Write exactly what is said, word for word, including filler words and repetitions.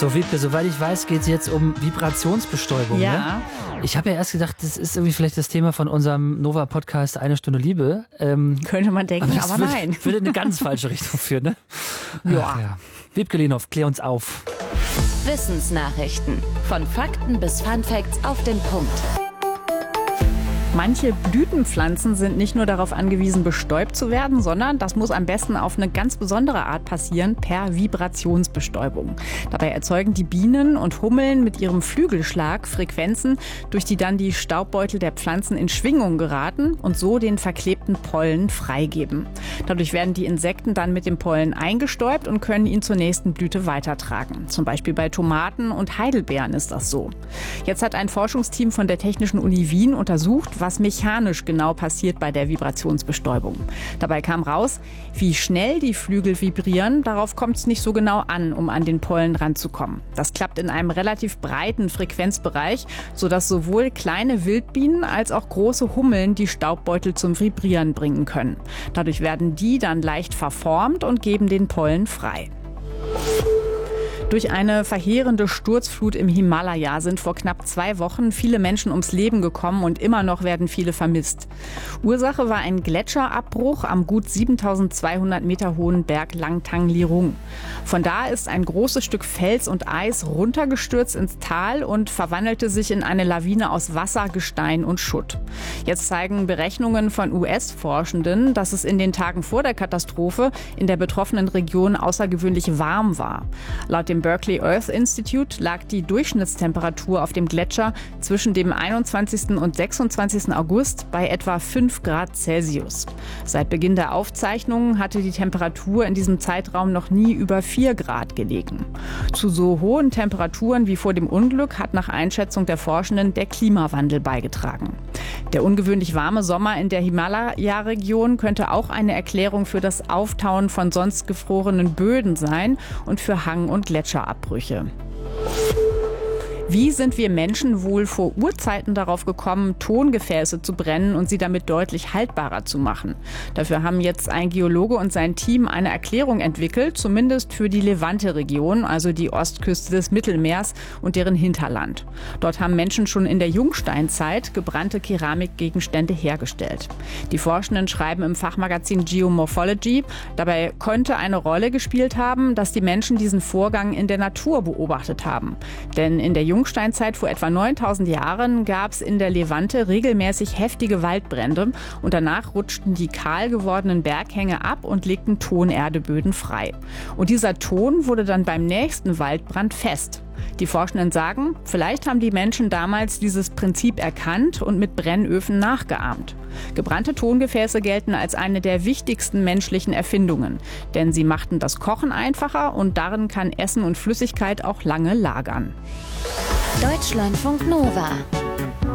So, Wiebke, soweit ich weiß, geht es jetzt um Vibrationsbestäubung. Ja. Ne? Ich habe ja erst gedacht, das ist irgendwie vielleicht das Thema von unserem Nova-Podcast Eine Stunde Liebe. Ähm, Könnte man denken, aber, aber würde, nein. Würde in eine ganz falsche Richtung führen, ne? Ja. Ach, ja. Wiebke Lehnhoff, klär uns auf. Wissensnachrichten. Von Fakten bis Funfacts auf den Punkt. Manche Blütenpflanzen sind nicht nur darauf angewiesen, bestäubt zu werden, sondern das muss am besten auf eine ganz besondere Art passieren, per Vibrationsbestäubung. Dabei erzeugen die Bienen und Hummeln mit ihrem Flügelschlag Frequenzen, durch die dann die Staubbeutel der Pflanzen in Schwingung geraten und so den verklebten Pollen freigeben. Dadurch werden die Insekten dann mit dem Pollen eingestäubt und können ihn zur nächsten Blüte weitertragen. Zum Beispiel bei Tomaten und Heidelbeeren ist das so. Jetzt hat ein Forschungsteam von der Technischen Uni Wien untersucht, was mechanisch genau passiert bei der Vibrationsbestäubung. Dabei kam raus, wie schnell die Flügel vibrieren, darauf kommt es nicht so genau an, um an den Pollen ranzukommen. Das klappt in einem relativ breiten Frequenzbereich, sodass sowohl kleine Wildbienen als auch große Hummeln die Staubbeutel zum Vibrieren bringen können. Dadurch werden die dann leicht verformt und geben den Pollen frei. Durch eine verheerende Sturzflut im Himalaya sind vor knapp zwei Wochen viele Menschen ums Leben gekommen und immer noch werden viele vermisst. Ursache war ein Gletscherabbruch am gut siebentausendzweihundert Meter hohen Berg Langtang Lirung. Von da ist ein großes Stück Fels und Eis runtergestürzt ins Tal und verwandelte sich in eine Lawine aus Wasser, Gestein und Schutt. Jetzt zeigen Berechnungen von U S-Forschenden, dass es in den Tagen vor der Katastrophe in der betroffenen Region außergewöhnlich warm war. Laut dem Berkeley Earth Institute lag die Durchschnittstemperatur auf dem Gletscher zwischen dem einundzwanzigsten und sechsundzwanzigsten August bei etwa fünf Grad Celsius. Seit Beginn der Aufzeichnungen hatte die Temperatur in diesem Zeitraum noch nie über vier Grad gelegen. Zu so hohen Temperaturen wie vor dem Unglück hat nach Einschätzung der Forschenden der Klimawandel beigetragen. Der ungewöhnlich warme Sommer in der Himalaya-Region könnte auch eine Erklärung für das Auftauen von sonst gefrorenen Böden sein und für Hang- und Gletscherabbrüche. Wie sind wir Menschen wohl vor Urzeiten darauf gekommen, Tongefäße zu brennen und sie damit deutlich haltbarer zu machen? Dafür haben jetzt ein Geologe und sein Team eine Erklärung entwickelt, zumindest für die Levante-Region, also die Ostküste des Mittelmeers und deren Hinterland. Dort haben Menschen schon in der Jungsteinzeit gebrannte Keramikgegenstände hergestellt. Die Forschenden schreiben im Fachmagazin Geomorphology, dabei könnte eine Rolle gespielt haben, dass die Menschen diesen Vorgang in der Natur beobachtet haben. Denn in der Jungsteinzeit vor etwa neuntausend Jahren gab es in der Levante regelmäßig heftige Waldbrände und danach rutschten die kahl gewordenen Berghänge ab und legten Tonerdeböden frei. Und dieser Ton wurde dann beim nächsten Waldbrand fest. Die Forschenden sagen, vielleicht haben die Menschen damals dieses Prinzip erkannt und mit Brennöfen nachgeahmt. Gebrannte Tongefäße gelten als eine der wichtigsten menschlichen Erfindungen, denn sie machten das Kochen einfacher und darin kann Essen und Flüssigkeit auch lange lagern. Deutschlandfunk Nova.